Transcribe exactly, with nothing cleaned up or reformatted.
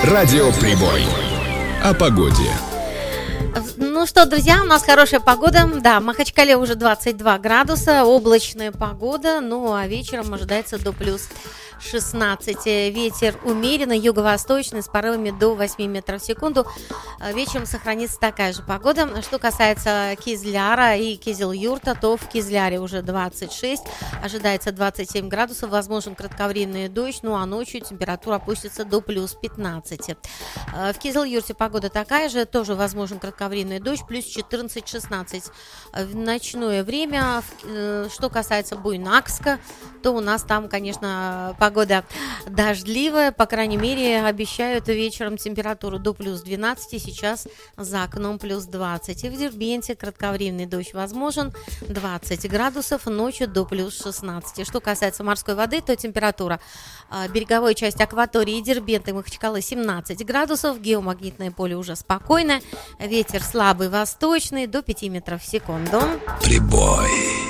Радио Прибой. О погоде. Ну что, друзья, у нас хорошая погода. Да, в Махачкале уже двадцать два градуса, облачная погода, ну а вечером ожидается до плюс шестнадцать. Ветер умеренный, юго-восточный, с порывами до восемь метров в секунду. Вечером сохранится такая же погода. Что касается Кизляра и Кизил-Юрта, то в Кизляре уже двадцать шесть, ожидается двадцать семь градусов, возможен кратковременный дождь, ну а ночью температура опустится до плюс пятнадцать. В Кизил-Юрте погода такая же, тоже возможен кратковременный дождь, плюс четырнадцать-шестнадцать. В ночное время, что касается Буйнакска, то у нас там, конечно, погода дождливая, по крайней мере, обещают вечером температуру до плюс двенадцать, сейчас за окном плюс двадцать. И в Дербенте кратковременный дождь возможен, двадцать градусов, ночью до плюс шестнадцать. Что касается морской воды, то температура э, береговой части акватории Дербента и Махачкалы семнадцать градусов, геомагнитное поле уже спокойное, ветер слабый восточный до пяти метров в секунду. Прибой.